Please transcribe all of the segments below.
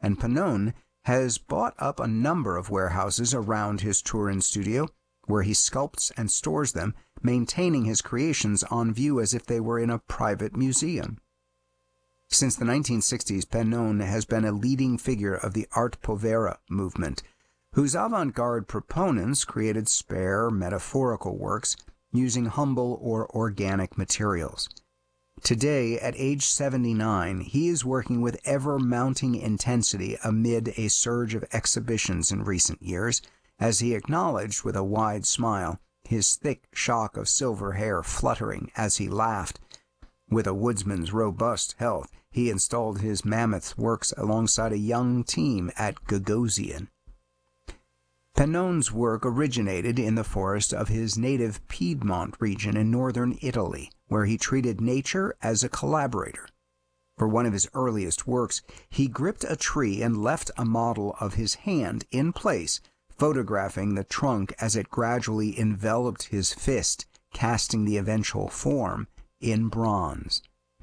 and Pannone has bought up a number of warehouses around his Turin studio, where he sculpts and stores them, maintaining his creations on view as if they were in a private museum. Since the 1960s, Pannone has been a leading figure of the Art Povera movement, whose avant-garde proponents created spare, metaphorical works using humble or organic materials. Today, at age 79, he is working with ever-mounting intensity amid a surge of exhibitions in recent years, as he acknowledged with a wide smile, his thick shock of silver hair fluttering as he laughed. With a woodsman's robust health, he installed his mammoth works alongside a young team at Gagosian. Pannone's work originated in the forest of his native Piedmont region in northern Italy, where he treated nature as a collaborator. For one of his earliest works, he gripped a tree and left a model of his hand in place, photographing the trunk as it gradually enveloped his fist, casting the eventual form in bronze.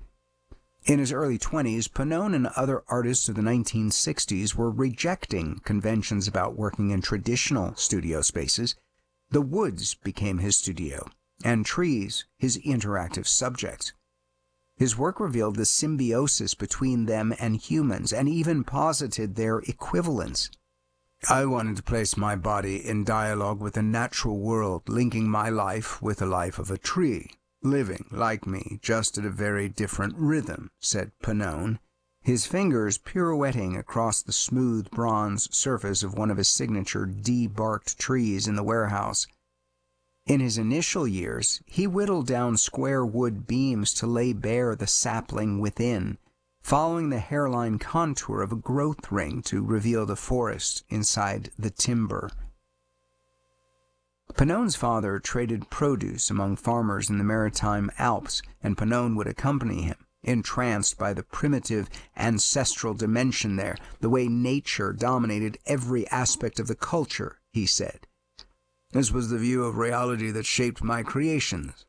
In his early 20s, Pannone and other artists of the 1960s were rejecting conventions about working in traditional studio spaces. The woods became his studio, and trees his interactive subjects. His work revealed the symbiosis between them and humans, and even posited their equivalence. I wanted to place my body in dialogue with the natural world, linking my life with the life of a tree, living, like me, just at a very different rhythm, said Pannone, his fingers pirouetting across the smooth bronze surface of one of his signature debarked trees in the warehouse. In his initial years, he whittled down square wood beams to lay bare the sapling within, following the hairline contour of a growth ring to reveal the forest inside the timber. Pannone's father traded produce among farmers in the Maritime Alps, and Pannone would accompany him, entranced by the primitive ancestral dimension there, the way nature dominated every aspect of the culture, he said. This was the view of reality that shaped my creations.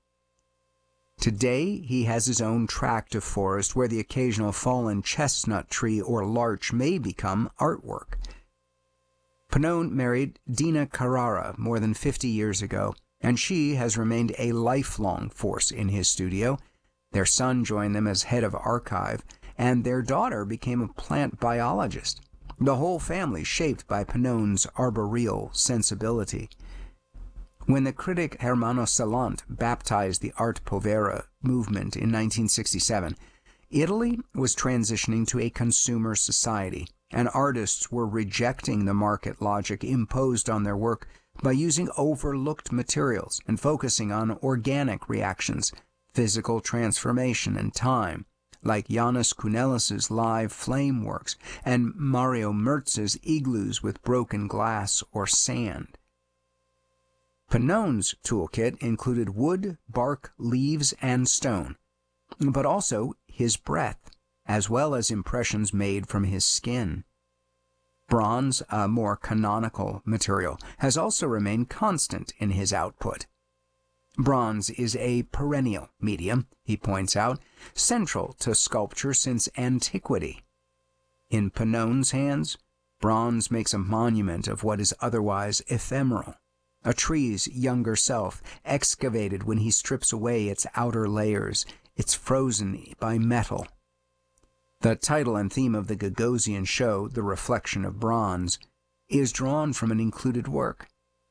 Today, he has his own tract of forest where the occasional fallen chestnut tree or larch may become artwork. Pannone married Dina Carrara more than 50 years ago, and she has remained a lifelong force in his studio. Their son joined them as head of archive, and their daughter became a plant biologist, the whole family shaped by Pannone's arboreal sensibility. When the critic Hermano Salant baptized the Art Povera movement in 1967, Italy was transitioning to a consumer society, and artists were rejecting the market logic imposed on their work by using overlooked materials and focusing on organic reactions, physical transformation, and time, like Janis Kounellis' live flame works and Mario Mertz's igloos with broken glass or sand. Pannone's toolkit included wood, bark, leaves, and stone, but also his breath, as well as impressions made from his skin. Bronze, a more canonical material, has also remained constant in his output. Bronze is a perennial medium, he points out, central to sculpture since antiquity. In Pannone's hands, bronze makes a monument of what is otherwise ephemeral, a tree's younger self, excavated when he strips away its outer layers, it's frozen by metal. The title and theme of the Gagosian show, The Reflection of Bronze, is drawn from an included work.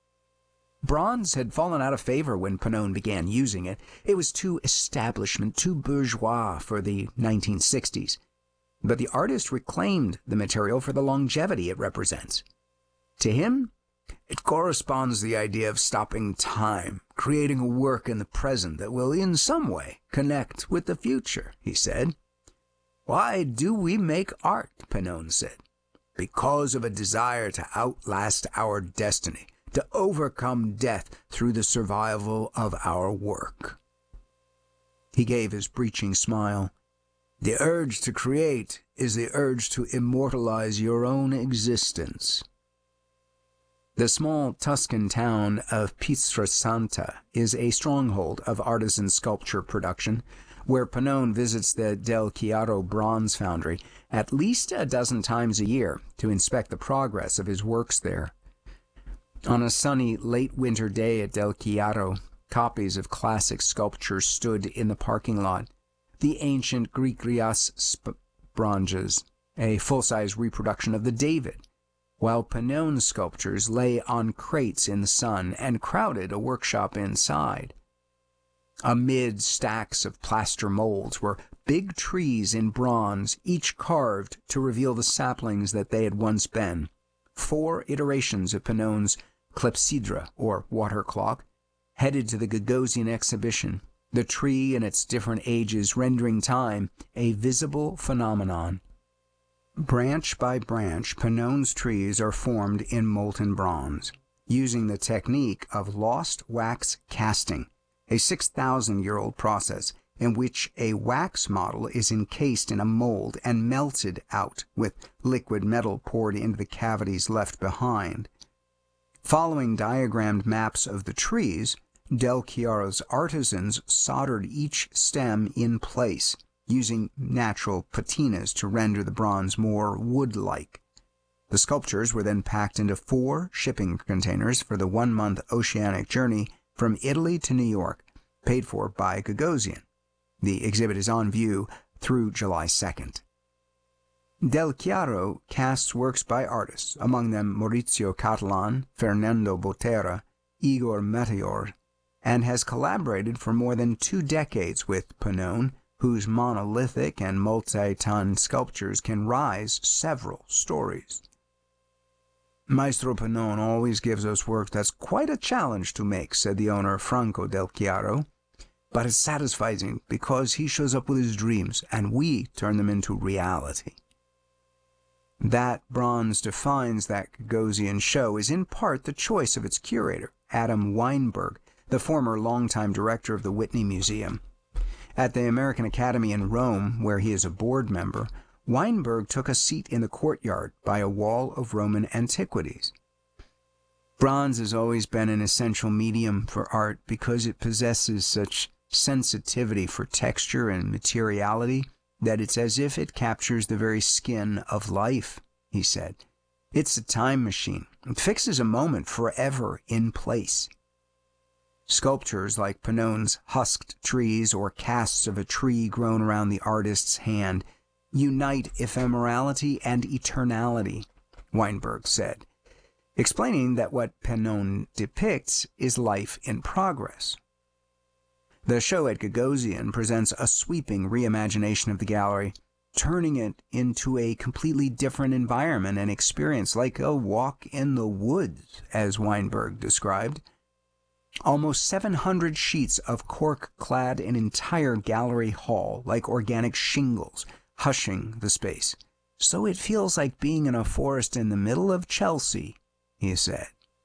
Bronze had fallen out of favor when Pannone began using it. It was too establishment, too bourgeois for the 1960s. But the artist reclaimed the material for the longevity it represents. To him, it corresponds to the idea of stopping time, creating a work in the present that will in some way connect with the future, he said. Why do we make art, Pannone said? Because of a desire to outlast our destiny, to overcome death through the survival of our work. He gave his breaching smile. The urge to create is the urge to immortalize your own existence. The small Tuscan town of Pietrasanta is a stronghold of artisan sculpture production, where Pannone visits the Del Chiaro Bronze Foundry at least a dozen times a year to inspect the progress of his works there. On a sunny late winter day at Del Chiaro, copies of classic sculptures stood in the parking lot. The ancient Grigrias bronzes, a full-size reproduction of the David, while Pannone's sculptures lay on crates in the sun and crowded a workshop inside. Amid stacks of plaster molds were big trees in bronze, each carved to reveal the saplings that they had once been. 4 iterations of Pannone's clepsydra, or water clock, headed to the Gagosian exhibition, the tree in its different ages rendering time a visible phenomenon. Branch by branch, Pannone's trees are formed in molten bronze, using the technique of lost wax casting, a 6,000-year-old process in which a wax model is encased in a mold and melted out with liquid metal poured into the cavities left behind. Following diagrammed maps of the trees, Del Chiaro's artisans soldered each stem in place, using natural patinas to render the bronze more wood-like. The sculptures were then packed into 4 shipping containers for the 1-month oceanic journey from Italy to New York, paid for by Gagosian. The exhibit is on view through July 2nd. Del Chiaro casts works by artists, among them Maurizio Cattelan, Fernando Botera, Igor Meteor, and has collaborated for more than 2 decades with Pannone, whose monolithic and multi-ton sculptures can rise several stories. Maestro Pannone always gives us work that's quite a challenge to make, said the owner Franco Del Chiaro, but it's satisfying because he shows up with his dreams and we turn them into reality. That bronze defines that Gagosian show is in part the choice of its curator, Adam Weinberg, the former longtime director of the Whitney Museum. At the American Academy in Rome, where he is a board member, Weinberg took a seat in the courtyard by a wall of Roman antiquities. Bronze has always been an essential medium for art because it possesses such sensitivity for texture and materiality that it's as if it captures the very skin of life, he said. It's a time machine. It fixes a moment forever in place. Sculptures like Pannone's husked trees or casts of a tree grown around the artist's hand unite ephemerality and eternality, Weinberg said, explaining that what Pannone depicts is life in progress. The show at Gagosian presents a sweeping reimagination of the gallery, turning it into a completely different environment and experience, like a walk in the woods, as Weinberg described. Almost 700 sheets of cork clad an entire gallery hall like organic shingles, hushing the space. So it feels like being in a forest in the middle of Chelsea, he said.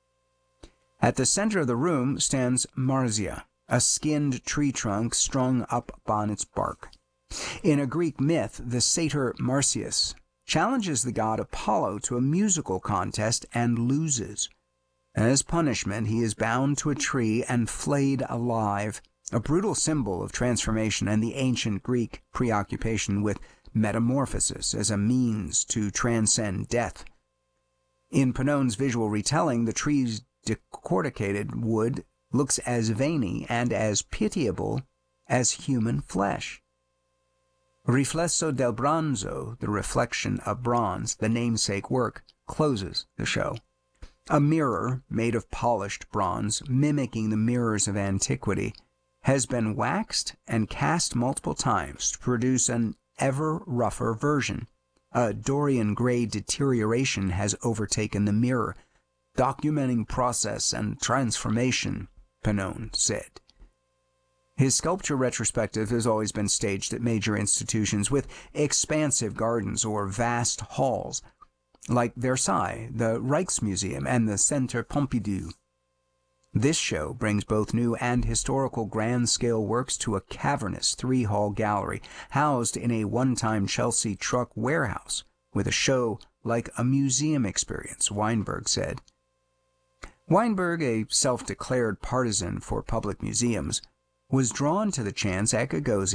At the center of the room stands Marsia, a skinned tree trunk strung up upon its bark. In a Greek myth, the satyr Marsyas challenges the god Apollo to a musical contest and loses. As punishment, he is bound to a tree and flayed alive, a brutal symbol of transformation and the ancient Greek preoccupation with metamorphosis as a means to transcend death. In Pannone's visual retelling, the tree's decorticated wood looks as veiny and as pitiable as human flesh. Riflesso del Bronzo, the reflection of bronze, the namesake work, closes the show. A mirror made of polished bronze, mimicking the mirrors of antiquity, has been waxed and cast multiple times to produce an ever rougher version. A Dorian Gray deterioration has overtaken the mirror, documenting process and transformation, Pannone said. His sculpture retrospective has always been staged at major institutions with expansive gardens or vast halls, like Versailles, the Rijksmuseum, and the Centre Pompidou. This show brings both new and historical grand-scale works to a cavernous 3-hall gallery housed in a one-time Chelsea truck warehouse with a show like a museum experience, Weinberg said. Weinberg, a self-declared partisan for public museums, was drawn to the chance at Gagosian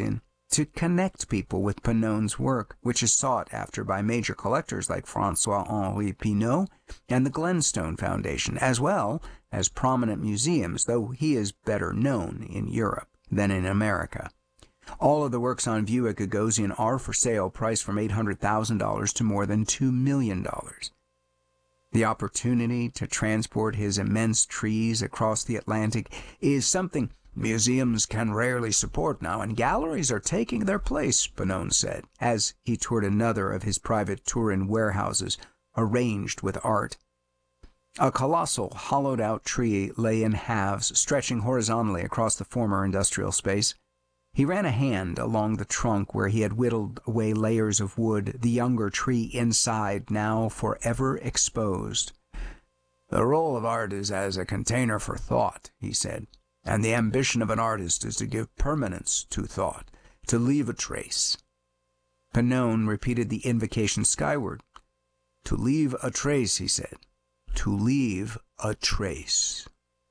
to connect people with Penon's work, which is sought after by major collectors like François-Henri Pinault and the Glenstone Foundation, as well as prominent museums, though he is better known in Europe than in America. All of the works on view at Gagosian are for sale, priced from $800,000 to more than $2 million. The opportunity to transport his immense trees across the Atlantic is something museums can rarely support now, and galleries are taking their place, Penon said, as he toured another of his private Turin warehouses arranged with art. A colossal, hollowed-out tree lay in halves, stretching horizontally across the former industrial space. He ran a hand along the trunk where he had whittled away layers of wood, the younger tree inside, now forever exposed. "The role of art is as a container for thought," he said, "and the ambition of an artist is to give permanence to thought, to leave a trace." Penon repeated the invocation skyward. "To leave a trace," he said, "to leave a trace."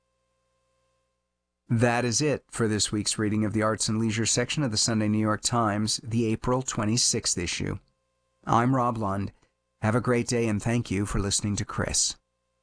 That is it for this week's reading of the Arts and Leisure section of the Sunday New York Times, the April 26th issue. I'm Rob Lund. Have a great day, and thank you for listening to Chris.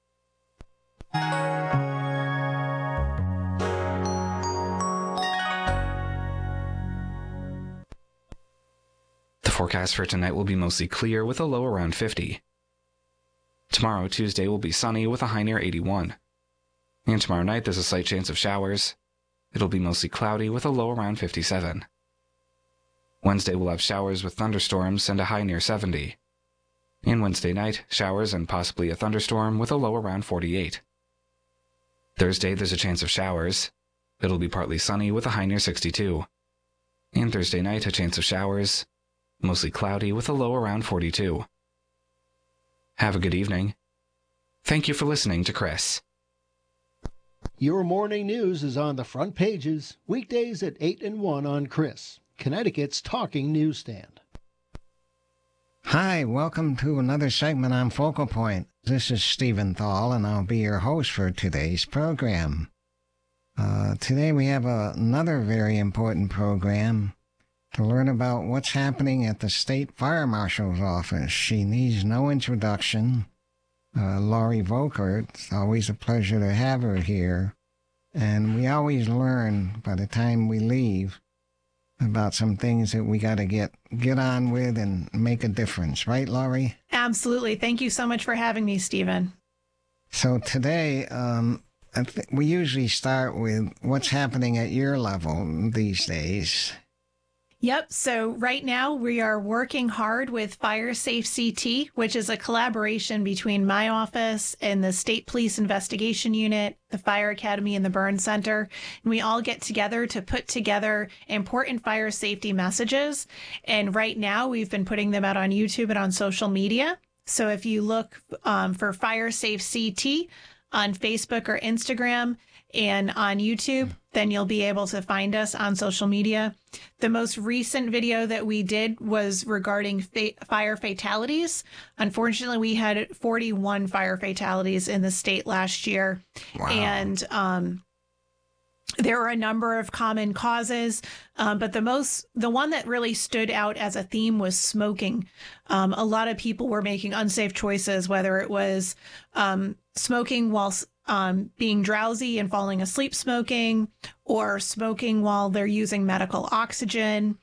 The forecast for tonight will be mostly clear with a low around 50. Tomorrow, Tuesday, will be sunny with a high near 81. And tomorrow night, there's a slight chance of showers. It'll be mostly cloudy with a low around 57. Wednesday, we'll have showers with thunderstorms and a high near 70. And Wednesday night, showers and possibly a thunderstorm with a low around 48. Thursday, there's a chance of showers. It'll be partly sunny with a high near 62. And Thursday night, a chance of showers, mostly cloudy with a low around 42. Have a good evening. Thank you for listening to Chris. Your morning news is on the front pages, weekdays at 8 and 1 on Chris, Connecticut's talking newsstand. Hi, welcome to another segment on Focal Point. This is Stephen Thal, and I'll be your host for today's program. Today we have another very important program to learn about what's happening at the State Fire Marshal's office. She needs no introduction. Laurie Volkert, it's always a pleasure to have her here. And we always learn by the time we leave about some things that we got to get on with and make a difference. Right, Laurie? Absolutely. Thank you so much for having me, Stephen. So today, we usually start with what's happening at your level these days. Yep. So right now we are working hard with Fire Safe CT, which is a collaboration between my office and the State Police Investigation Unit, the Fire Academy, and the Burn Center. And we all get together to put together important fire safety messages. And right now we've been putting them out on YouTube and on social media. So if you look for Fire Safe CT on Facebook or Instagram and on YouTube, then you'll be able to find us on social media. The most recent video that we did was regarding fire fatalities. Unfortunately, we had 41 fire fatalities in the state last year. Wow. And there were a number of common causes, but the one that really stood out as a theme was smoking. A lot of people were making unsafe choices, whether it was smoking while being drowsy and falling asleep smoking, or smoking while they're using medical oxygen,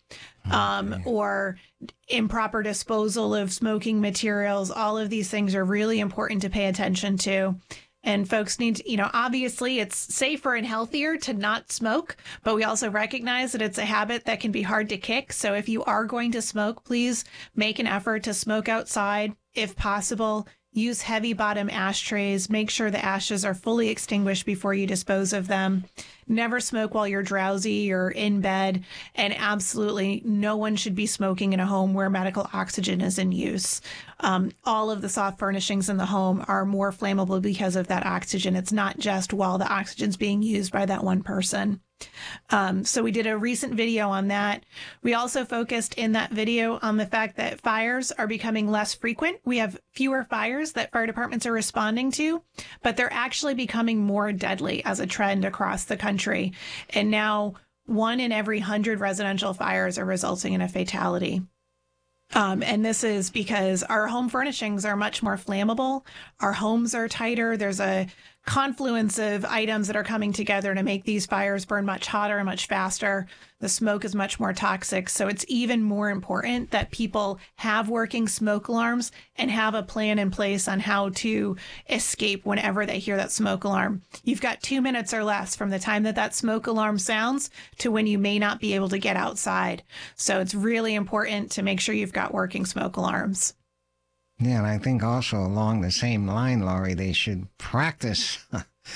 or improper disposal of smoking materials. All of these things are really important to pay attention to. And folks need to, obviously it's safer and healthier to not smoke, but we also recognize that it's a habit that can be hard to kick. So if you are going to smoke, please make an effort to smoke outside if possible. Use heavy bottom ashtrays. Make sure the ashes are fully extinguished before you dispose of them. Never smoke while you're drowsy or in bed. And absolutely no one should be smoking in a home where medical oxygen is in use. All of the soft furnishings in the home are more flammable because of that oxygen. It's not just while the oxygen's being used by that one person. So we did a recent video on that. We also focused in that video on the fact that fires are becoming less frequent. We have fewer fires that fire departments are responding to, but they're actually becoming more deadly as a trend across the country. And now 1 in every 100 residential fires are resulting in a fatality. And this is because our home furnishings are much more flammable. Our homes are tighter. There's a confluence of items that are coming together to make these fires burn much hotter and much faster. The smoke is much more toxic. So it's even more important that people have working smoke alarms and have a plan in place on how to escape whenever they hear that smoke alarm. You've got 2 minutes or less from the time that that smoke alarm sounds to when you may not be able to get outside. So it's really important to make sure you've got working smoke alarms. Yeah, and I think also along the same line, Laurie, they should practice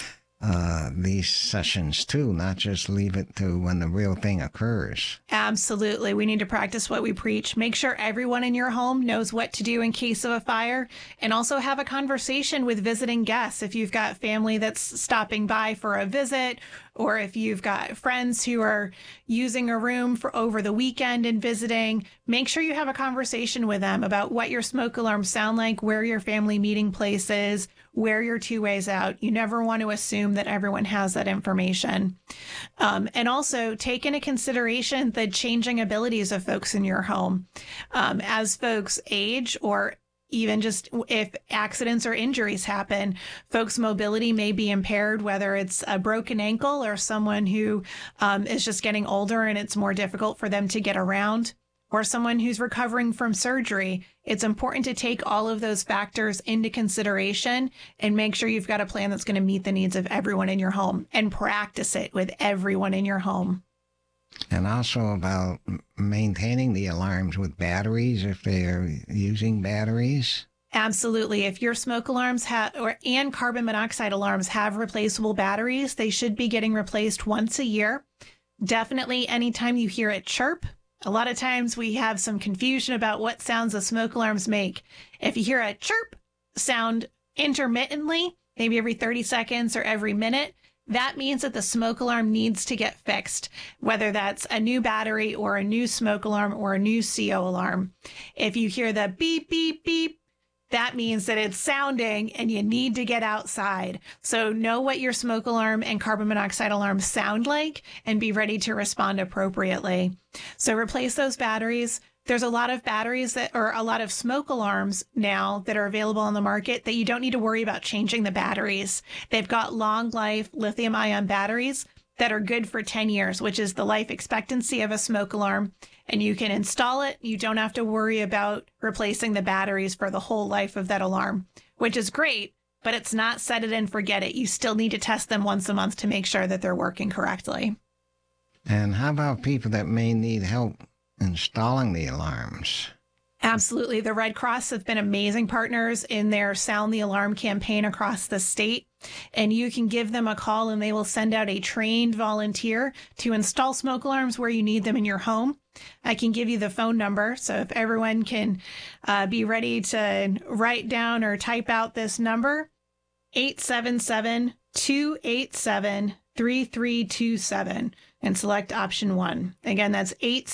these sessions too, not just leave it to when the real thing occurs. Absolutely. We need to practice what we preach. Make sure everyone in your home knows what to do in case of a fire, and also have a conversation with visiting guests. If you've got family that's stopping by for a visit, or if you've got friends who are using a room for over the weekend and visiting, make sure you have a conversation with them about what your smoke alarms sound like, where your family meeting place is, where your 2 ways out. You never want to assume that everyone has that information. And also take into consideration the changing abilities of folks in your home. As folks age, or even just if accidents or injuries happen, folks' mobility may be impaired, whether it's a broken ankle or someone who is just getting older and it's more difficult for them to get around, or someone who's recovering from surgery. It's important to take all of those factors into consideration and make sure you've got a plan that's going to meet the needs of everyone in your home, and practice it with everyone in your home. And also about maintaining the alarms with batteries if they are using batteries. Absolutely. If your smoke alarms and carbon monoxide alarms have replaceable batteries, they should be getting replaced once a year. Definitely anytime you hear it chirp. A lot of times we have some confusion about what sounds the smoke alarms make. If you hear a chirp sound intermittently, maybe every 30 seconds or every minute, that means that the smoke alarm needs to get fixed, whether that's a new battery or a new smoke alarm or a new CO alarm. If you hear the beep, beep, beep, that means that it's sounding and you need to get outside. So know what your smoke alarm and carbon monoxide alarms sound like and be ready to respond appropriately. So replace those batteries. There's a lot of batteries or a lot of smoke alarms now that are available on the market that you don't need to worry about changing the batteries. They've got long life lithium ion batteries that are good for 10 years, which is the life expectancy of a smoke alarm. And you can install it. You don't have to worry about replacing the batteries for the whole life of that alarm, which is great, but it's not set it and forget it. You still need to test them once a month to make sure that they're working correctly. And how about people that may need help installing the alarms? Absolutely. The Red Cross have been amazing partners in their Sound the Alarm campaign across the state. And you can give them a call and they will send out a trained volunteer to install smoke alarms where you need them in your home. I can give you the phone number. So if everyone can be ready to write down or type out this number, 877-287-3327, and select option 1. Again, that's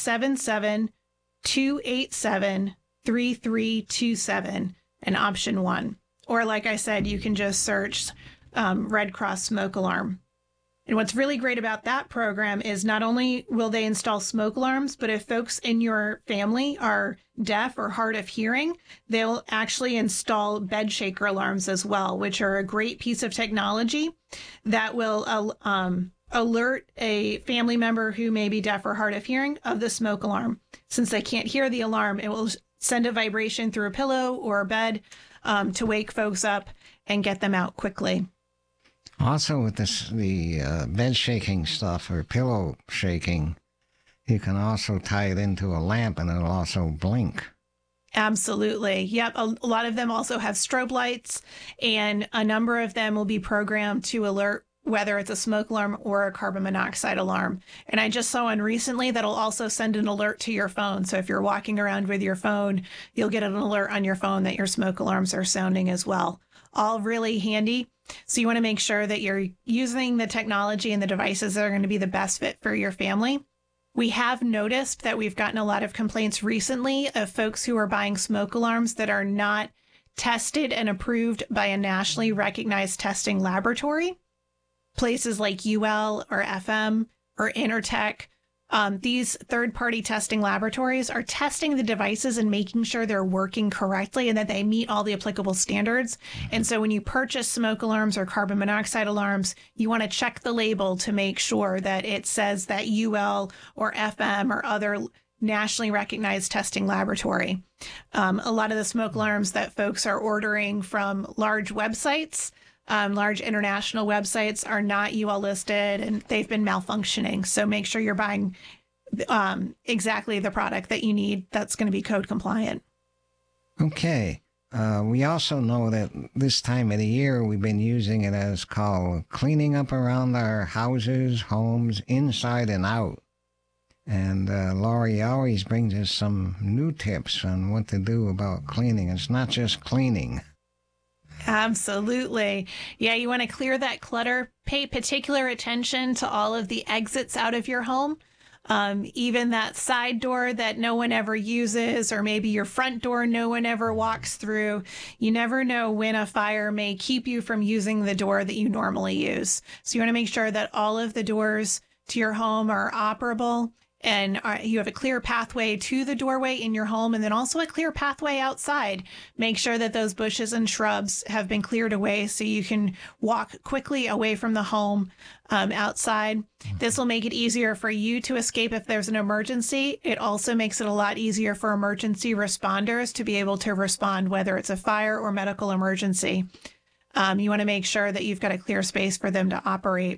877-287-3327 and option 1. Or like I said, you can just search Red Cross Smoke Alarm. And what's really great about that program is not only will they install smoke alarms, but if folks in your family are deaf or hard of hearing, they'll actually install bed shaker alarms as well, which are a great piece of technology that will alert a family member who may be deaf or hard of hearing of the smoke alarm. Since they can't hear the alarm, it will send a vibration through a pillow or a bed to wake folks up and get them out quickly. Also, with the bed shaking stuff or pillow shaking, you can also tie it into a lamp and it'll also blink. Absolutely. Yep. A lot of them also have strobe lights, and a number of them will be programmed to alert whether it's a smoke alarm or a carbon monoxide alarm. And I just saw one recently that'll also send an alert to your phone. So if you're walking around with your phone, you'll get an alert on your phone that your smoke alarms are sounding as well. All really handy. So you want to make sure that you're using the technology and the devices that are going to be the best fit for your family. We have noticed that we've gotten a lot of complaints recently of folks who are buying smoke alarms that are not tested and approved by a nationally recognized testing laboratory. Places like UL or FM or Intertek. These third-party testing laboratories are testing the devices and making sure they're working correctly and that they meet all the applicable standards. And so when you purchase smoke alarms or carbon monoxide alarms, you want to check the label to make sure that it says that UL or FM or other nationally recognized testing laboratory. A lot of the smoke alarms that folks are ordering from large websites, large international websites, are not UL listed and they've been malfunctioning. So make sure you're buying exactly the product that you need that's going to be code compliant. Okay. We also know that this time of the year we've been using it as called cleaning up around our houses, homes, inside and out. And Laurie always brings us some new tips on what to do about cleaning. It's not just cleaning. Absolutely. Yeah, you want to clear that clutter. Pay particular attention to all of the exits out of your home. Even that side door that no one ever uses, or maybe your front door no one ever walks through. You never know when a fire may keep you from using the door that you normally use. So you want to make sure that all of the doors to your home are operable and you have a clear pathway to the doorway in your home, and then also a clear pathway outside. Make sure that those bushes and shrubs have been cleared away so you can walk quickly away from the home outside. This will make it easier for you to escape if there's an emergency. It also makes it a lot easier for emergency responders to be able to respond, whether it's a fire or medical emergency. You want to make sure that you've got a clear space for them to operate.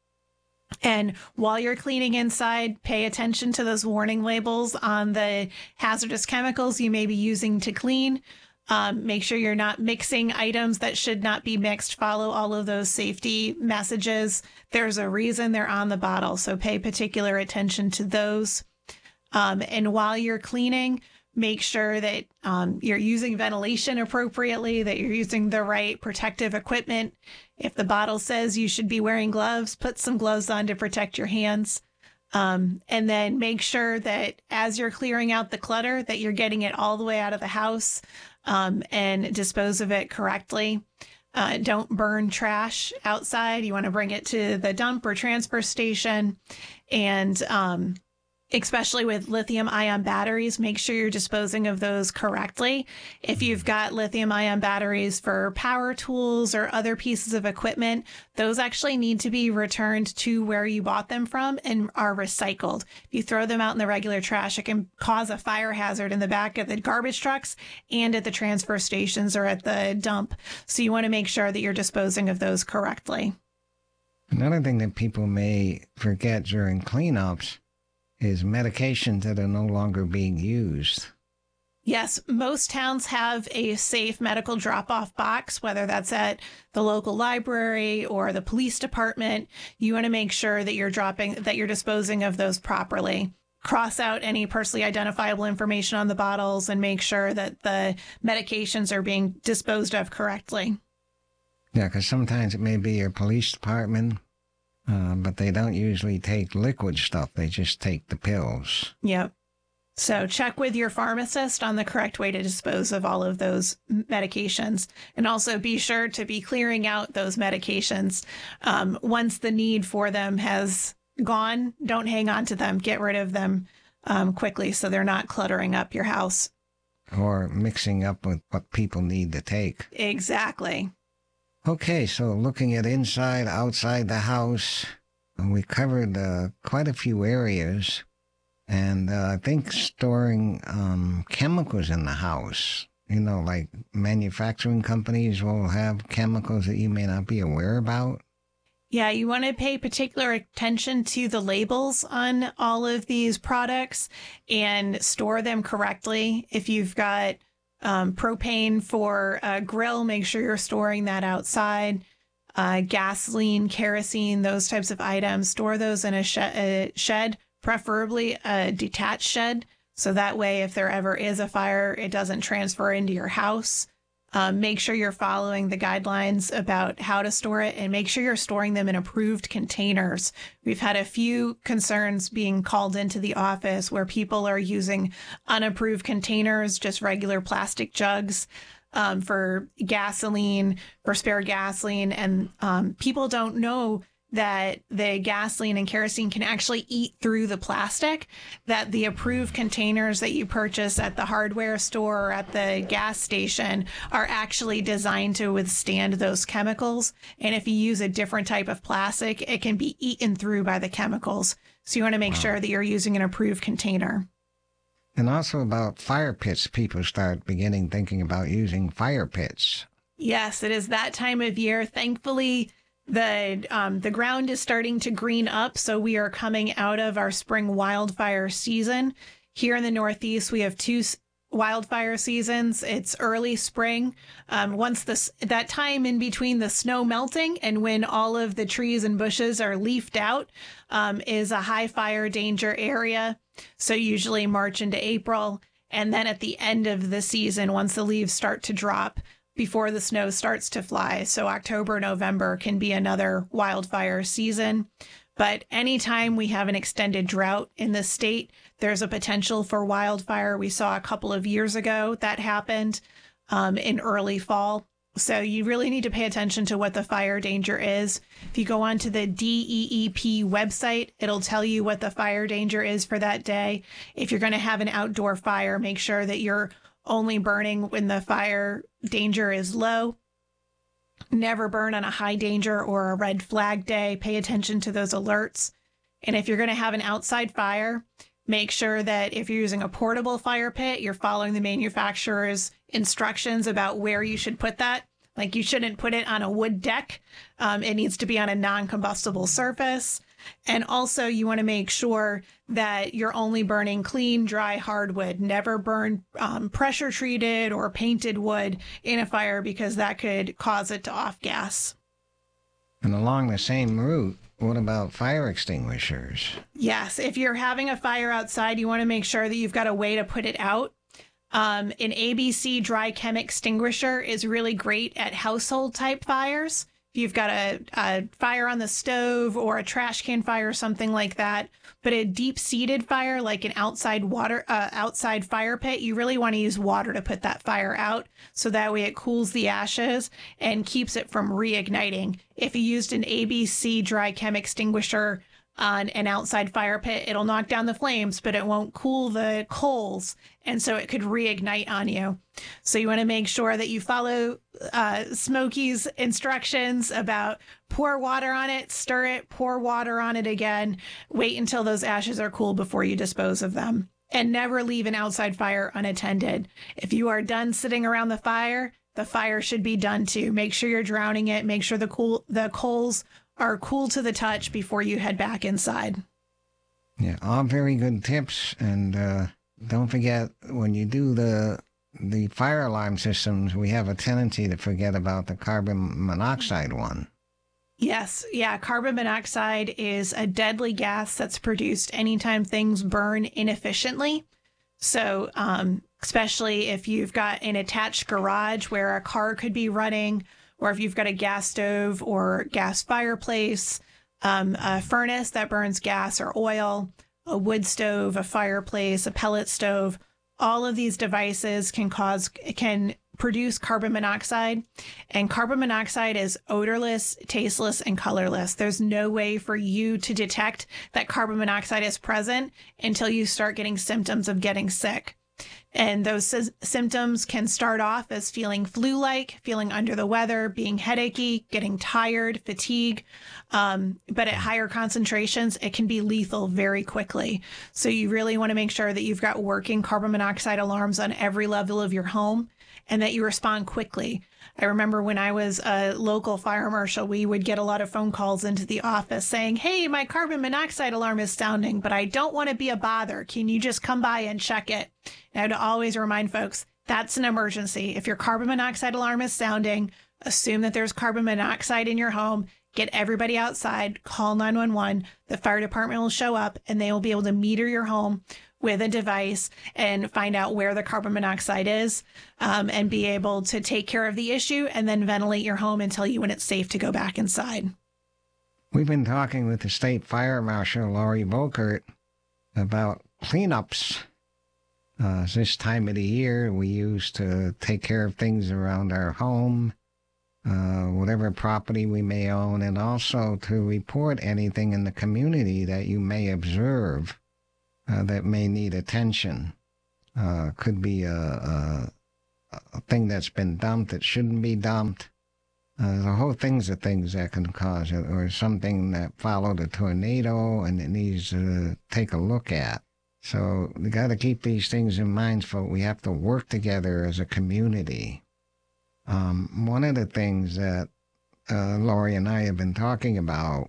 And while you're cleaning inside, pay attention to those warning labels on the hazardous chemicals you may be using to clean. Make sure you're not mixing items that should not be mixed. Follow all of those safety messages. There's a reason they're on the bottle, so pay particular attention to those. And while you're cleaning, make sure that you're using ventilation appropriately, that you're using the right protective equipment. If the bottle says you should be wearing gloves, put some gloves on to protect your hands. And then make sure that as you're clearing out the clutter, that you're getting it all the way out of the house and dispose of it correctly. Don't burn trash outside. You want to bring it to the dump or transfer station. And especially with lithium-ion batteries, make sure you're disposing of those correctly. If you've got lithium-ion batteries for power tools or other pieces of equipment, those actually need to be returned to where you bought them from and are recycled. If you throw them out in the regular trash, it can cause a fire hazard in the back of the garbage trucks and at the transfer stations or at the dump. So you want to make sure that you're disposing of those correctly. Another thing that people may forget during cleanups is medications that are no longer being used. Yes, most towns have a safe medical drop-off box, whether that's at the local library or the police department. You want to make sure that you're disposing of those properly. Cross out any personally identifiable information on the bottles and make sure that the medications are being disposed of correctly. Yeah, because sometimes it may be your police department, but they don't usually take liquid stuff. They just take the pills. Yep. So check with your pharmacist on the correct way to dispose of all of those medications. And also be sure to be clearing out those medications. Once the need for them has gone, don't hang on to them. Get rid of them quickly so they're not cluttering up your house. Or mixing up with what people need to take. Exactly. Okay, so looking at inside, outside the house, we covered quite a few areas. And I think storing chemicals in the house, like manufacturing companies will have chemicals that you may not be aware about. Yeah, you want to pay particular attention to the labels on all of these products and store them correctly. If you've got propane for a grill, make sure you're storing that outside. Gasoline, kerosene, those types of items, store those in a shed, preferably a detached shed. So that way, if there ever is a fire, it doesn't transfer into your house. Make sure you're following the guidelines about how to store it and make sure you're storing them in approved containers. We've had a few concerns being called into the office where people are using unapproved containers, just regular plastic jugs for gasoline, for spare gasoline. And people don't know that the gasoline and kerosene can actually eat through the plastic, that the approved containers that you purchase at the hardware store or at the gas station are actually designed to withstand those chemicals. And if you use a different type of plastic, it can be eaten through by the chemicals. So you want to make sure that you're using an approved container. And also about fire pits, people start thinking about using fire pits. Yes, it is that time of year. Thankfully, the ground is starting to green up, so we are coming out of our spring wildfire season. Here in the Northeast, we have 2 wildfire seasons. It's early spring. Once that time in between the snow melting and when all of the trees and bushes are leafed out is a high fire danger area. So usually March into April. And then at the end of the season, once the leaves start to drop, before the snow starts to fly. So October, November can be another wildfire season. But anytime we have an extended drought in the state, there's a potential for wildfire. We saw a couple of years ago that happened in early fall. So you really need to pay attention to what the fire danger is. If you go onto the DEEP website, it'll tell you what the fire danger is for that day. If you're going to have an outdoor fire, make sure that you're only burning when the fire danger is low. Never burn on a high danger or a red flag day. Pay attention to those alerts. And if you're going to have an outside fire, make sure that if you're using a portable fire pit, you're following the manufacturer's instructions about where you should put that. Like, you shouldn't put it on a wood deck. It needs to be on a non-combustible surface. And also, you want to make sure that you're only burning clean, dry hardwood. Never burn pressure treated or painted wood in a fire, because that could cause it to off gas. And along the same route, what about fire extinguishers? Yes, if you're having a fire outside, you want to make sure that you've got a way to put it out. An ABC dry chem extinguisher is really great at household type fires. If you've got a fire on the stove or a trash can fire or something like that, but a deep-seated fire like an outside fire pit, you really want to use water to put that fire out, so that way it cools the ashes and keeps it from reigniting. If you used an ABC dry chem extinguisher on an outside fire pit, it'll knock down the flames, but it won't cool the coals, and so it could reignite on you. So you want to make sure that you follow Smokey's instructions about pour water on it, stir it, pour water on it again, wait until those ashes are cool before you dispose of them. And never leave an outside fire unattended. If you are done sitting around the fire should be done too. Make sure you're drowning it. Make sure the coals are cool to the touch before you head back inside. Yeah, all very good tips. And don't forget, when you do the fire alarm systems, we have a tendency to forget about the carbon monoxide one. Yes. Yeah. Carbon monoxide is a deadly gas that's produced anytime things burn inefficiently. So, especially if you've got an attached garage where a car could be running, or if you've got a gas stove or gas fireplace, a furnace that burns gas or oil, a wood stove, a fireplace, a pellet stove, all of these devices can produce carbon monoxide. And carbon monoxide is odorless, tasteless, and colorless. There's no way for you to detect that carbon monoxide is present until you start getting symptoms of getting sick. And those symptoms can start off as feeling flu-like, feeling under the weather, being headachy, getting tired, fatigue. But at higher concentrations, it can be lethal very quickly. So you really want to make sure that you've got working carbon monoxide alarms on every level of your home and that you respond quickly. I remember when I was a local fire marshal, we would get a lot of phone calls into the office saying, "Hey, my carbon monoxide alarm is sounding, but I don't want to be a bother. Can you just come by and check it?" And I would always remind folks, that's an emergency. If your carbon monoxide alarm is sounding, assume that there's carbon monoxide in your home. Get everybody outside, call 911. The fire department will show up and they will be able to meter your home with a device and find out where the carbon monoxide is, and be able to take care of the issue and then ventilate your home and tell you when it's safe to go back inside. We've been talking with the state fire marshal, Lori Bokert, about cleanups. This time of the year we use to take care of things around our home. whatever property we may own, and also to report anything in the community that you may observe that may need attention. Could be a thing that's been dumped that shouldn't be dumped. The whole things of things that can cause it, or something that followed a tornado and it needs to take a look at. So we got to keep these things in mind, folks. We have to work together as a community. One of the things that Lori and I have been talking about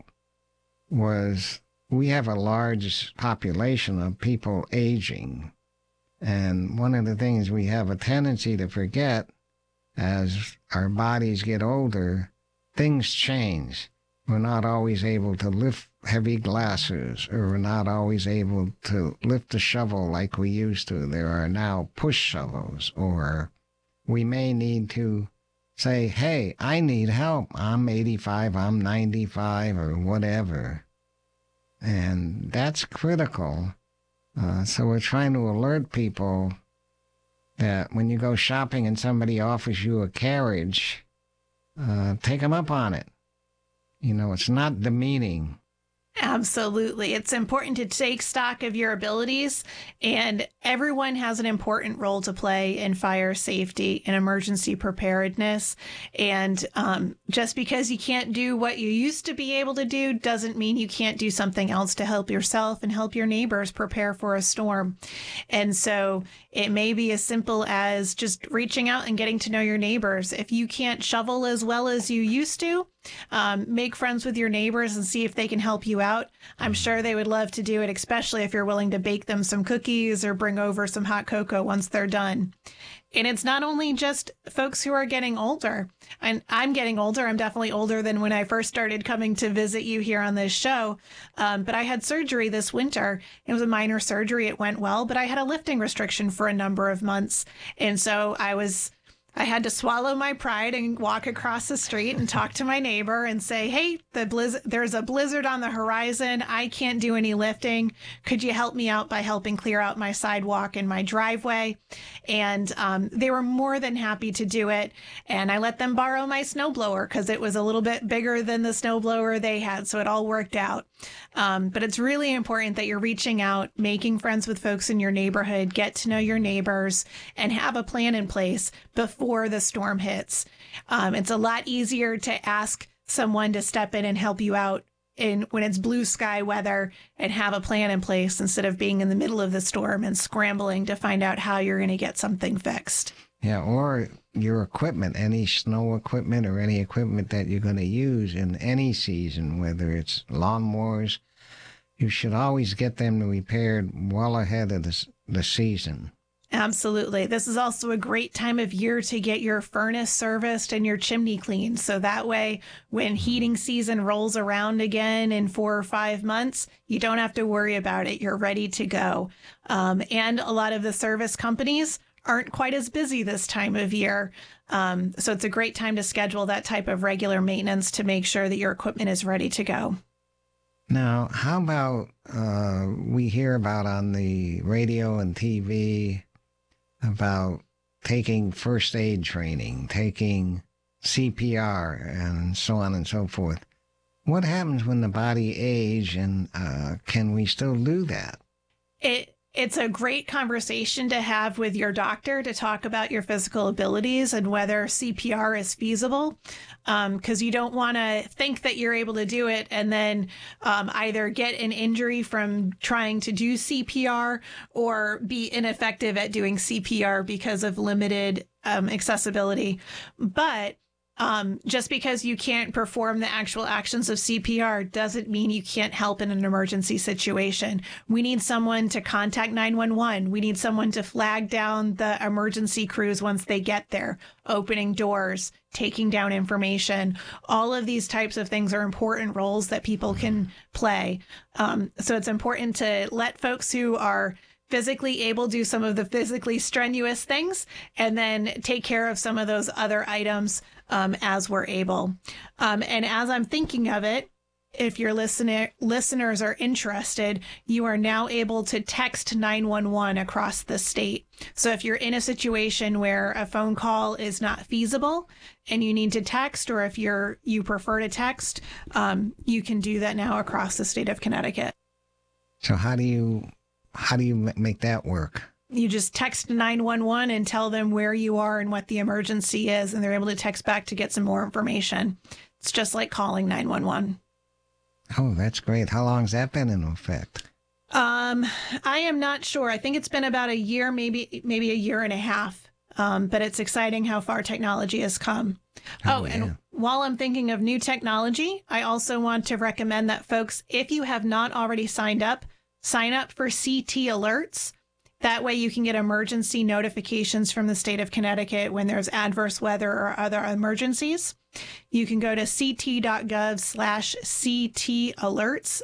was we have a large population of people aging. And one of the things we have a tendency to forget as our bodies get older, things change. We're not always able to lift heavy glasses, or we're not always able to lift a shovel like we used to. There are now push shovels, or we may need to say, hey, I need help. I'm 85, I'm 95, or whatever. And that's critical. So we're trying to alert people that when you go shopping and somebody offers you a carriage, take them up on it. You know, it's not demeaning. Absolutely. It's important to take stock of your abilities, and everyone has an important role to play in fire safety and emergency preparedness. And just because you can't do what you used to be able to do doesn't mean you can't do something else to help yourself and help your neighbors prepare for a storm. And so it may be as simple as just reaching out and getting to know your neighbors. If you can't shovel as well as you used to, make friends with your neighbors and see if they can help you out. I'm sure they would love to do it, especially if you're willing to bake them some cookies or bring over some hot cocoa once they're done. And it's not only just folks who are getting older. And I'm getting older. I'm definitely older than when I first started coming to visit you here on this show. But I had surgery this winter. It was a minor surgery. It went well, but I had a lifting restriction for a number of months. And so I had to swallow my pride and walk across the street and talk to my neighbor and say, hey, there's a blizzard on the horizon. I can't do any lifting. Could you help me out by helping clear out my sidewalk and my driveway? And they were more than happy to do it. And I let them borrow my snowblower because it was a little bit bigger than the snowblower they had. So it all worked out. But it's really important that you're reaching out, making friends with folks in your neighborhood, get to know your neighbors, and have a plan in place before the storm hits. It's a lot easier to ask someone to step in and help you out when it's blue sky weather and have a plan in place instead of being in the middle of the storm and scrambling to find out how you're going to get something fixed. Yeah, or your equipment, any snow equipment or any equipment that you're going to use in any season, whether it's lawnmowers, you should always get them repaired well ahead of the season. Absolutely. This is also a great time of year to get your furnace serviced and your chimney cleaned. So that way, when heating season rolls around again in 4 or 5 months, you don't have to worry about it. You're ready to go. And a lot of the service companies aren't quite as busy this time of year. So it's a great time to schedule that type of regular maintenance to make sure that your equipment is ready to go. Now, how about we hear about on the radio and TV about taking first aid training, taking CPR, and so on and so forth. What happens when the body ages, and can we still do that? It's a great conversation to have with your doctor to talk about your physical abilities and whether CPR is feasible, because you don't want to think that you're able to do it and then either get an injury from trying to do CPR or be ineffective at doing CPR because of limited accessibility. But just because you can't perform the actual actions of CPR doesn't mean you can't help in an emergency situation. We need someone to contact 911. We need someone to flag down the emergency crews once they get there, opening doors, taking down information. All of these types of things are important roles that people can play. So it's important to let folks who are physically able do some of the physically strenuous things and then take care of some of those other items as we're able. And as I'm thinking of it, if your listeners are interested, you are now able to text 911 across the state. So if you're in a situation where a phone call is not feasible and you need to text, or if you prefer to text, you can do that now across the state of Connecticut. So how do you make that work? You just text 911 and tell them where you are and what the emergency is, and they're able to text back to get some more information. It's just like calling 911. Oh, that's great. How long's that been in effect? I am not sure. I think it's been about a year, maybe a year and a half. But it's exciting how far technology has come. And while I'm thinking of new technology, I also want to recommend that folks, if you have not already signed up, sign up for CT alerts. That way you can get emergency notifications from the state of Connecticut when there's adverse weather or other emergencies. You can go to ct.gov/CT alerts,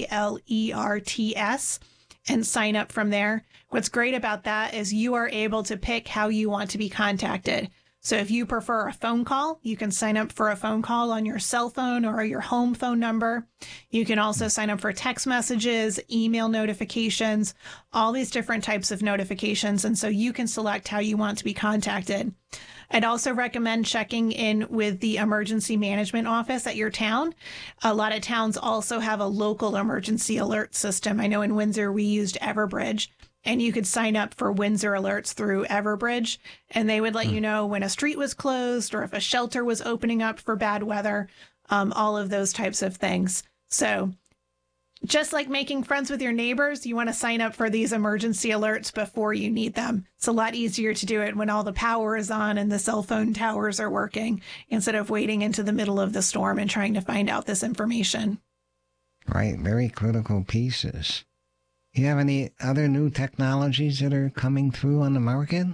ALERTS, and sign up from there. What's great about that is you are able to pick how you want to be contacted. So if you prefer a phone call, you can sign up for a phone call on your cell phone or your home phone number. You can also sign up for text messages, email notifications, all these different types of notifications. And so you can select how you want to be contacted. I'd also recommend checking in with the emergency management office at your town. A lot of towns also have a local emergency alert system. I know in Windsor, we used Everbridge. And you could sign up for Windsor alerts through Everbridge, and they would let you know when a street was closed or if a shelter was opening up for bad weather, all of those types of things. So just like making friends with your neighbors, you want to sign up for these emergency alerts before you need them. It's a lot easier to do it when all the power is on and the cell phone towers are working, instead of waiting into the middle of the storm and trying to find out this information. Right, very critical pieces. You have any other new technologies that are coming through on the market?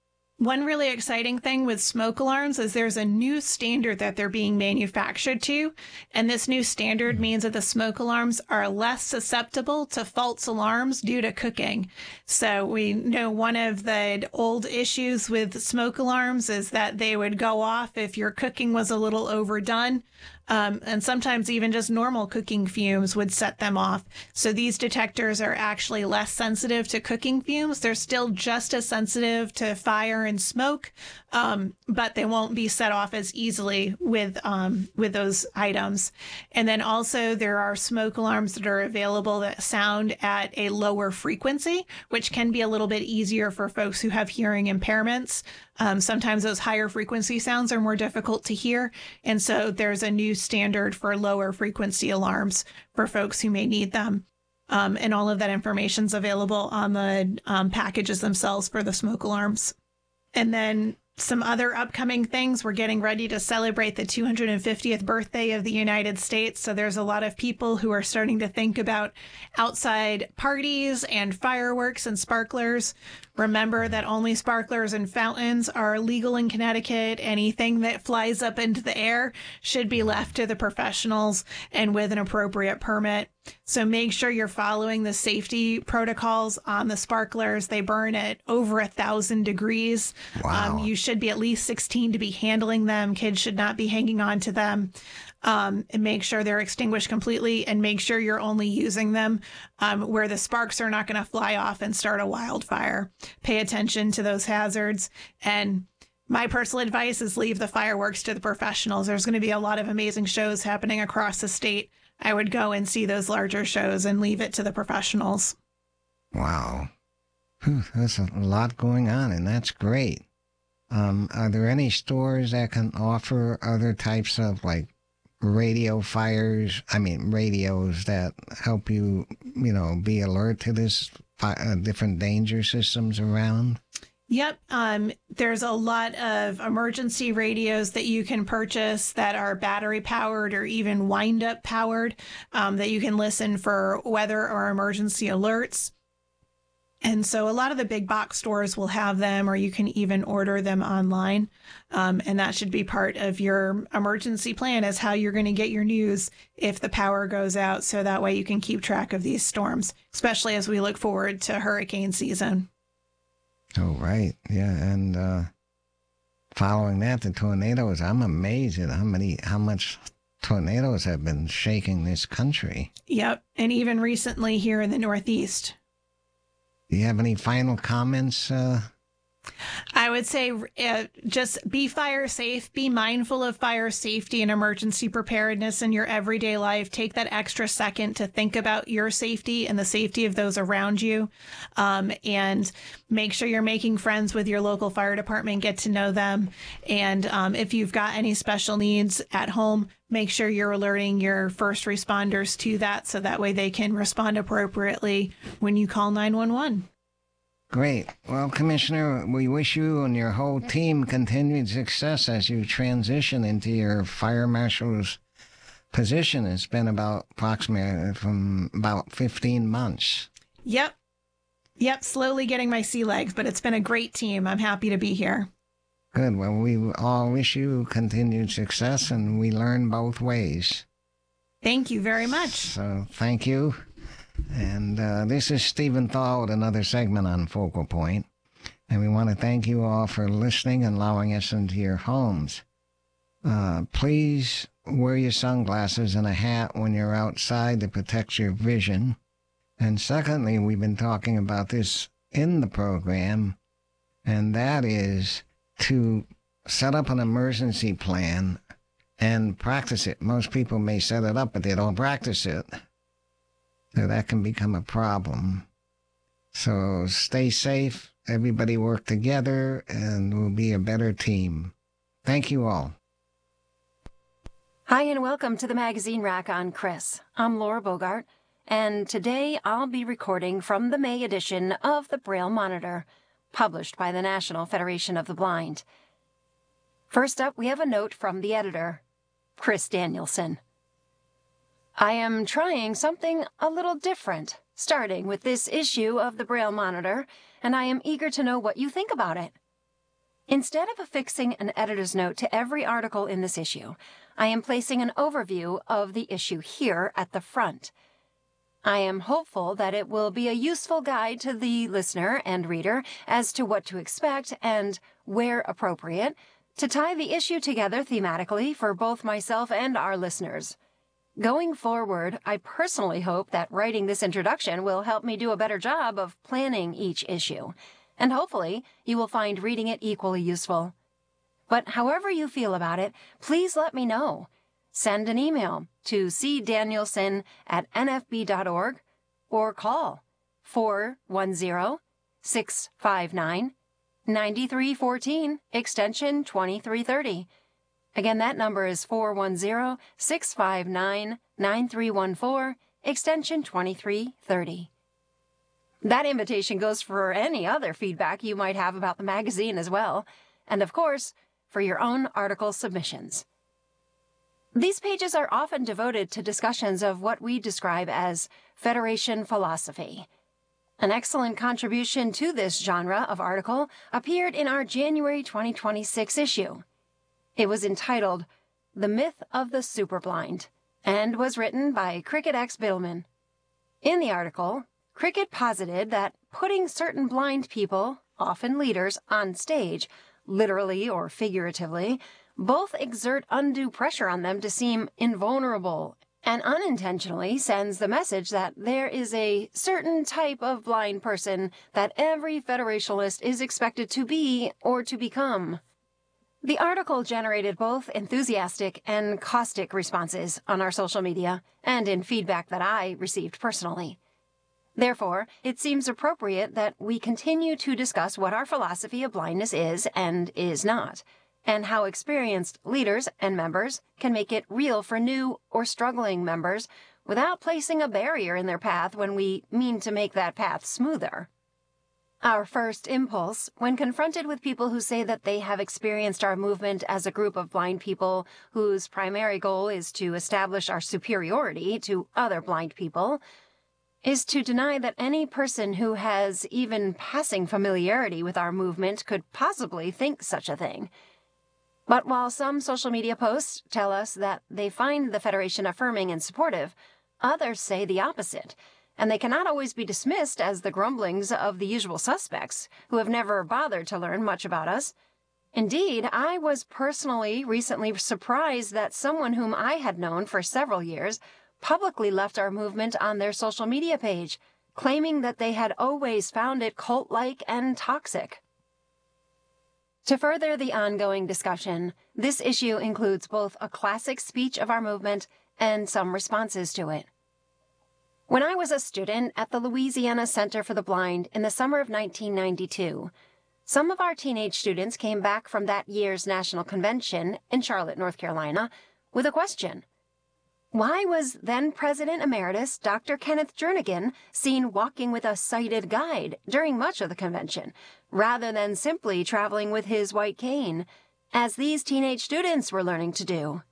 One really exciting thing with smoke alarms is there's a new standard that they're being manufactured to. And this new standard means that the smoke alarms are less susceptible to false alarms due to cooking. So we know one of the old issues with smoke alarms is that they would go off if your cooking was a little overdone. And sometimes even just normal cooking fumes would set them off. So these detectors are actually less sensitive to cooking fumes. They're still just as sensitive to fire and smoke, but they won't be set off as easily with those items. And then also there are smoke alarms that are available that sound at a lower frequency, which can be a little bit easier for folks who have hearing impairments. Sometimes those higher frequency sounds are more difficult to hear. And so there's a new standard for lower frequency alarms for folks who may need them. And all of that information is available on the packages themselves for the smoke alarms. And then some other upcoming things. We're getting ready to celebrate the 250th birthday of the United States. So there's a lot of people who are starting to think about outside parties and fireworks and sparklers. Remember that only sparklers and fountains are legal in Connecticut. Anything that flies up into the air should be left to the professionals and with an appropriate permit. So make sure you're following the safety protocols on the sparklers. They burn at over 1,000 degrees. Wow. You should be at least 16 to be handling them. Kids should not be hanging on to them. And make sure they're extinguished completely, and make sure you're only using them where the sparks are not going to fly off and start a wildfire. Pay attention to those hazards. And my personal advice is leave the fireworks to the professionals. There's going to be a lot of amazing shows happening across the state. I would go and see those larger shows and leave it to the professionals. Wow. There's a lot going on, and that's great. Are there any stores that can offer other types of radios that help you, be alert to this different danger systems around? Yep. There's a lot of emergency radios that you can purchase that are battery powered or even wind up powered, that you can listen for weather or emergency alerts. And so a lot of the big box stores will have them, or you can even order them online. And that should be part of your emergency plan, is how you're going to get your news if the power goes out. So that way you can keep track of these storms, especially as we look forward to hurricane season. Oh, right. Yeah. And following that, the tornadoes, I'm amazed at how much tornadoes have been shaking this country. Yep. And even recently here in the Northeast. Do you have any final comments? I would say just be fire safe, be mindful of fire safety and emergency preparedness in your everyday life. Take that extra second to think about your safety and the safety of those around you. And make sure you're making friends with your local fire department, get to know them. And if you've got any special needs at home, make sure you're alerting your first responders to that so that way they can respond appropriately when you call 911. Great. Well, Commissioner, we wish you and your whole team continued success as you transition into your fire marshal's position. It's been approximately from about 15 months. Yep, slowly getting my sea legs, but it's been a great team. I'm happy to be here. Good. Well, we all wish you continued success, and we learn both ways. Thank you very much. So, thank you. And this is Stephen Thal with another segment on Focal Point. And we want to thank you all for listening and allowing us into your homes. Please wear your sunglasses and a hat when you're outside to protect your vision. And secondly, we've been talking about this in the program, and that is to set up an emergency plan and practice it. Most people may set it up, but they don't practice it. So that can become a problem. So stay safe, everybody work together, and we'll be a better team. Thank you all. Hi, and welcome to the Magazine Rack on Chris. I'm Laura Bogart, and today I'll be recording from the May edition of the Braille Monitor, published by the National Federation of the Blind. First up, we have a note from the editor, Chris Danielson. I am trying something a little different, starting with this issue of the Braille Monitor, and I am eager to know what you think about it. Instead of affixing an editor's note to every article in this issue, I am placing an overview of the issue here at the front. I am hopeful that it will be a useful guide to the listener and reader as to what to expect and, where appropriate, to tie the issue together thematically for both myself and our listeners. Going forward, I personally hope that writing this introduction will help me do a better job of planning each issue, and hopefully you will find reading it equally useful. But however you feel about it, please let me know. Send an email to cdanielson@nfb.org or call 410-659-9314, extension 2330. Again, that number is 410-659-9314, extension 2330. That invitation goes for any other feedback you might have about the magazine as well, and of course, for your own article submissions. These pages are often devoted to discussions of what we describe as Federation philosophy. An excellent contribution to this genre of article appeared in our January 2026 issue. It was entitled The Myth of the Superblind and was written by Cricket X. Biddleman. In the article, Cricket posited that putting certain blind people, often leaders, on stage, literally or figuratively, both exert undue pressure on them to seem invulnerable and unintentionally sends the message that there is a certain type of blind person that every Federationalist is expected to be or to become. The article generated both enthusiastic and caustic responses on our social media and in feedback that I received personally. Therefore, it seems appropriate that we continue to discuss what our philosophy of blindness is and is not, and how experienced leaders and members can make it real for new or struggling members without placing a barrier in their path when we mean to make that path smoother. Our first impulse, when confronted with people who say that they have experienced our movement as a group of blind people whose primary goal is to establish our superiority to other blind people, is to deny that any person who has even passing familiarity with our movement could possibly think such a thing. But while some social media posts tell us that they find the Federation affirming and supportive, others say the opposite, and they cannot always be dismissed as the grumblings of the usual suspects who have never bothered to learn much about us. Indeed, I was personally recently surprised that someone whom I had known for several years publicly left our movement on their social media page, claiming that they had always found it cult-like and toxic. To further the ongoing discussion, this issue includes both a classic speech of our movement and some responses to it. When I was a student at the Louisiana Center for the Blind in the summer of 1992, some of our teenage students came back from that year's national convention in Charlotte, North Carolina, with a question. Why was then President Emeritus Dr. Kenneth Jernigan seen walking with a sighted guide during much of the convention, rather than simply traveling with his white cane, as these teenage students were learning to do?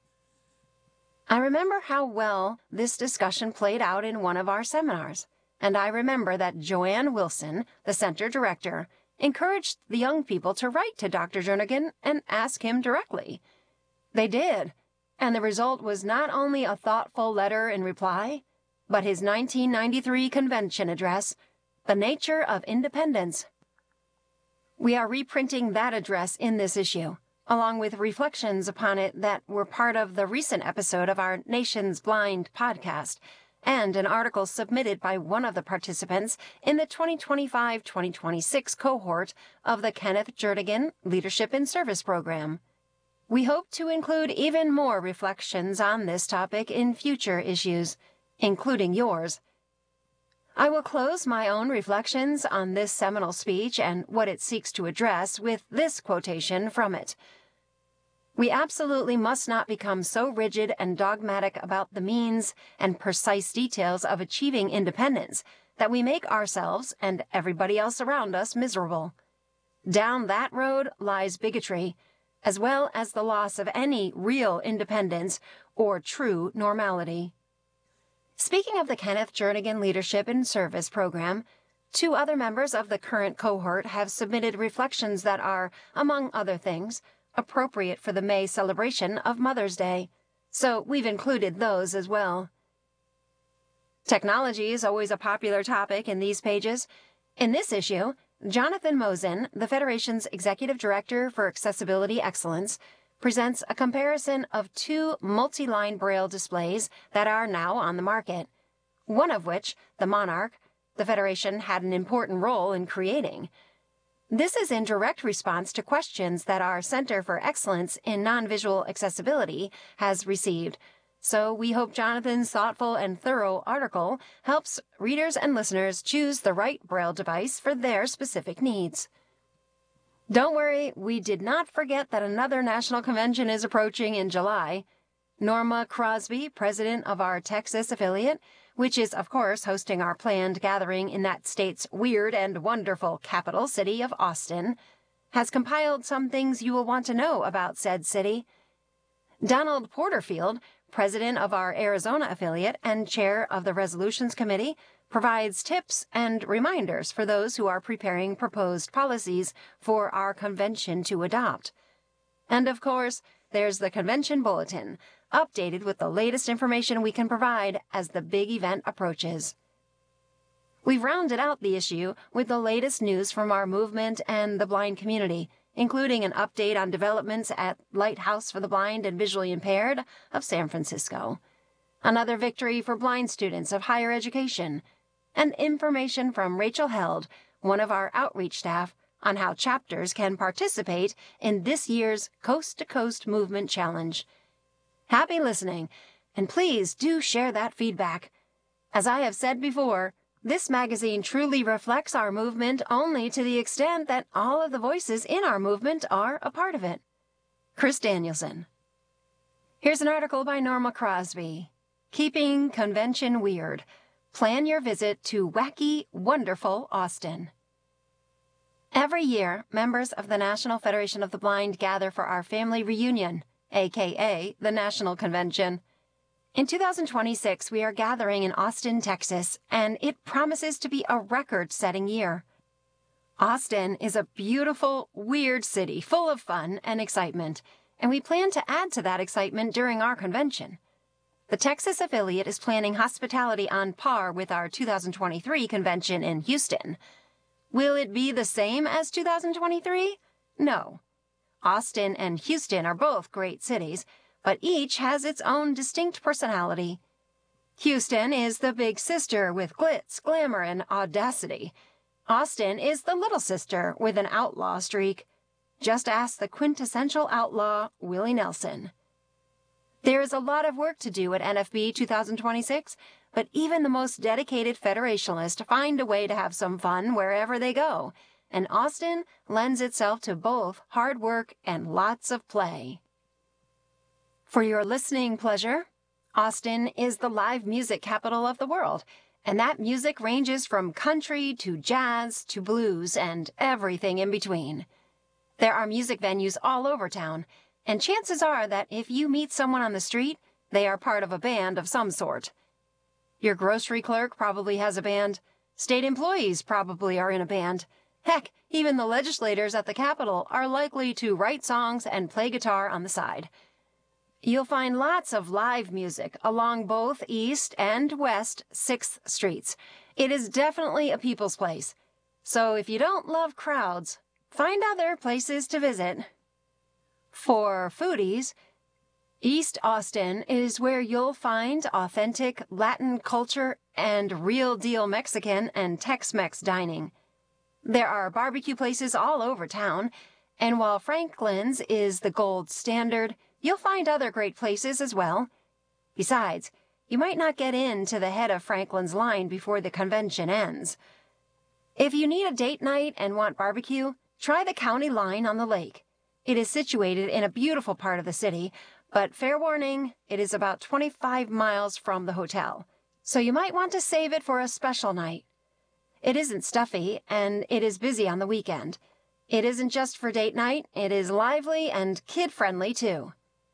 I remember how well this discussion played out in one of our seminars, and I remember that Joanne Wilson, the center director, encouraged the young people to write to Dr. Jernigan and ask him directly. They did, and the result was not only a thoughtful letter in reply, but his 1993 convention address, The Nature of Independence. We are reprinting that address in this issue, along with reflections upon it that were part of the recent episode of our Nation's Blind podcast, and an article submitted by one of the participants in the 2025-2026 cohort of the Kenneth Jernigan Leadership in Service Program. We hope to include even more reflections on this topic in future issues, including yours. I will close my own reflections on this seminal speech and what it seeks to address with this quotation from it. We absolutely must not become so rigid and dogmatic about the means and precise details of achieving independence that we make ourselves and everybody else around us miserable. Down that road lies bigotry, as well as the loss of any real independence or true normality. Speaking of the Kenneth Jernigan Leadership in Service Program, 2 other members of the current cohort have submitted reflections that are, among other things, appropriate for the May celebration of Mother's Day, so we've included those as well. Technology is always a popular topic in these pages. In this issue, Jonathan Mosen, the Federation's Executive Director for Accessibility Excellence, presents a comparison of 2 multi-line Braille displays that are now on the market, one of which, the Monarch, the Federation had an important role in creating. This is in direct response to questions that our Center for Excellence in Non-Visual Accessibility has received, so we hope Jonathan's thoughtful and thorough article helps readers and listeners choose the right Braille device for their specific needs. Don't worry, we did not forget that another national convention is approaching in July. Norma Crosby, president of our Texas affiliate, which is, of course, hosting our planned gathering in that state's weird and wonderful capital city of Austin, has compiled some things you will want to know about said city. Donald Porterfield, president of our Arizona affiliate and chair of the Resolutions Committee, provides tips and reminders for those who are preparing proposed policies for our convention to adopt. And, of course, there's the convention bulletin, updated with the latest information we can provide as the big event approaches. We've rounded out the issue with the latest news from our movement and the blind community, including an update on developments at Lighthouse for the Blind and Visually Impaired of San Francisco, another victory for blind students of higher education, and information from Rachel Held, one of our outreach staff, on how chapters can participate in this year's Coast to Coast Movement Challenge. Happy listening, and please do share that feedback. As I have said before, this magazine truly reflects our movement only to the extent that all of the voices in our movement are a part of it. Chris Danielson. Here's an article by Norma Crosby. Keeping Convention Weird. Plan your visit to Wacky, Wonderful Austin. Every year, members of the National Federation of the Blind gather for our family reunion, a.k.a. the National Convention. In 2026, we are gathering in Austin, Texas, and it promises to be a record-setting year. Austin is a beautiful, weird city full of fun and excitement, and we plan to add to that excitement during our convention. The Texas affiliate is planning hospitality on par with our 2023 convention in Houston. Will it be the same as 2023? No. Austin and Houston are both great cities, but each has its own distinct personality. Houston is the big sister with glitz, glamour, and audacity. Austin is the little sister with an outlaw streak. Just ask the quintessential outlaw, Willie Nelson. There is a lot of work to do at NFB 2026, but even the most dedicated Federationalists find a way to have some fun wherever they go, and Austin lends itself to both hard work and lots of play. For your listening pleasure, Austin is the live music capital of the world, and that music ranges from country to jazz to blues and everything in between. There are music venues all over town, and chances are that if you meet someone on the street, they are part of a band of some sort. Your grocery clerk probably has a band. State employees probably are in a band. Heck, even the legislators at the Capitol are likely to write songs and play guitar on the side. You'll find lots of live music along both East and West 6th Streets. It is definitely a people's place. So if you don't love crowds, find other places to visit. For foodies, East Austin is where you'll find authentic Latin culture and real-deal Mexican and Tex-Mex dining. There are barbecue places all over town, and while Franklin's is the gold standard, you'll find other great places as well. Besides, you might not get into the head of Franklin's line before the convention ends. If you need a date night and want barbecue, try the County Line on the lake. It is situated in a beautiful part of the city, but fair warning, it is about 25 miles from the hotel, so you might want to save it for a special night. It isn't stuffy, and it is busy on the weekend. It isn't just for date night, it is lively and kid-friendly too.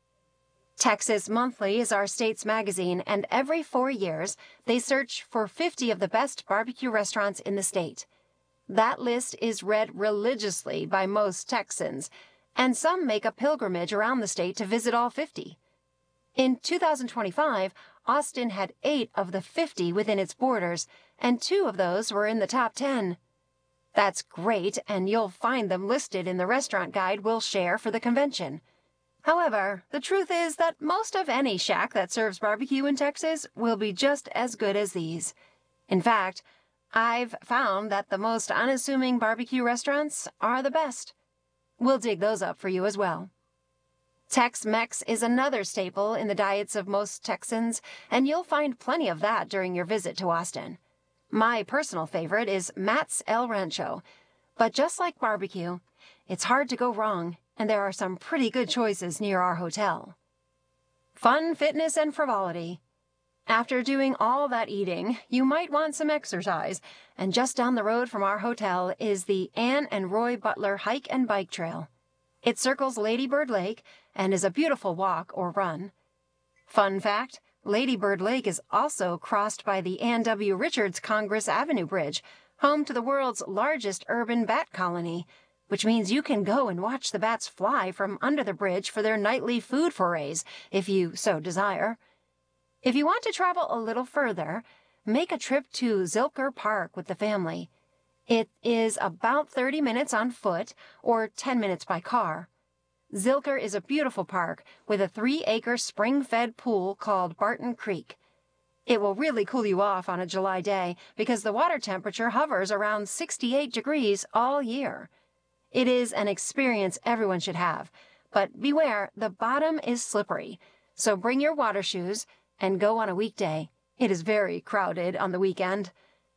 Texas Monthly is our state's magazine, and every 4 years, they search for 50 of the best barbecue restaurants in the state. That list is read religiously by most Texans, and some make a pilgrimage around the state to visit all 50. In 2025, Austin had 8 of the 50 within its borders, and 2 of those were in the top 10. That's great, and you'll find them listed in the restaurant guide we'll share for the convention. However, the truth is that most of any shack that serves barbecue in Texas will be just as good as these. In fact, I've found that the most unassuming barbecue restaurants are the best. We'll dig those up for you as well. Tex-Mex is another staple in the diets of most Texans, and you'll find plenty of that during your visit to Austin. My personal favorite is Matt's El Rancho, but just like barbecue, it's hard to go wrong, and there are some pretty good choices near our hotel. Fun, fitness, and frivolity. After doing all that eating, you might want some exercise, and just down the road from our hotel is the Ann and Roy Butler Hike and Bike Trail. It circles Lady Bird Lake and is a beautiful walk or run. Fun fact, Lady Bird Lake is also crossed by the Ann W. Richards Congress Avenue Bridge, home to the world's largest urban bat colony, which means you can go and watch the bats fly from under the bridge for their nightly food forays, if you so desire. If you want to travel a little further, make a trip to Zilker Park with the family. It is about 30 minutes on foot or 10 minutes by car. Zilker is a beautiful park with a 3-acre spring-fed pool called Barton Creek. It will really cool you off on a July day because the water temperature hovers around 68 degrees all year. It is an experience everyone should have, but beware, the bottom is slippery, so bring your water shoes and go on a weekday. It is very crowded on the weekend.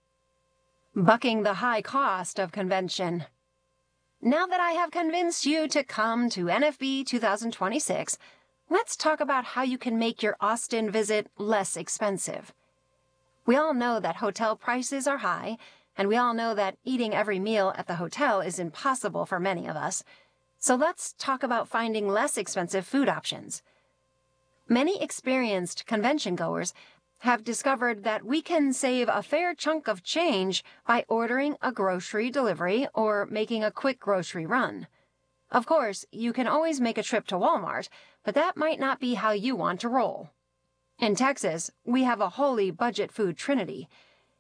Bucking the high cost of convention. Now that I have convinced you to come to NFB 2026, let's talk about how you can make your Austin visit less expensive. We all know that hotel prices are high, and we all know that eating every meal at the hotel is impossible for many of us. So let's talk about finding less expensive food options. Many experienced convention goers have discovered that we can save a fair chunk of change by ordering a grocery delivery or making a quick grocery run. Of course, you can always make a trip to Walmart, but that might not be how you want to roll. In Texas, we have a holy budget food trinity: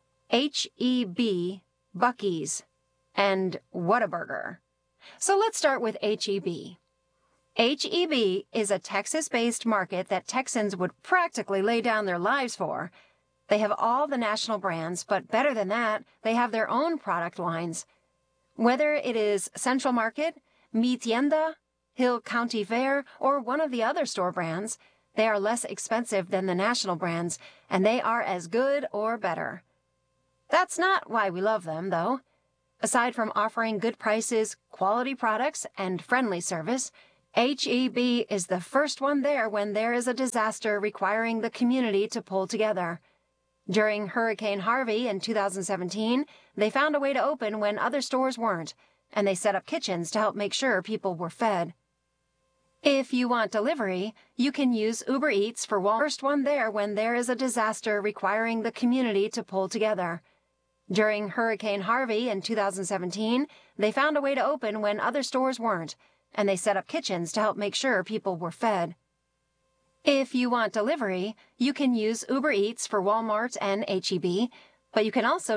H-E-B, Buc-ee's, and Whataburger. So let's start with H-E-B. H-E-B is a Texas-based market that Texans would practically lay down their lives for. They have all the national brands, but better than that, they have their own product lines. Whether it is Central Market, Mi Tienda, Hill County Fair, or one of the other store brands, they are less expensive than the national brands, and they are as good or better. That's not why we love them, though. Aside from offering good prices, quality products, and friendly service, H-E-B is the first one there when there is a disaster requiring the community to pull together. During Hurricane Harvey in 2017, they found a way to open when other stores weren't, and they set up kitchens to help make sure people were fed. If you want delivery, you can use Uber Eats for Walmart. First one there when there is a disaster requiring the community to pull together. During Hurricane Harvey in 2017, they found a way to open when other stores weren't, and they set up kitchens to help make sure people were fed. If you want delivery, you can use Uber Eats for Walmart and H-E-B, but you can also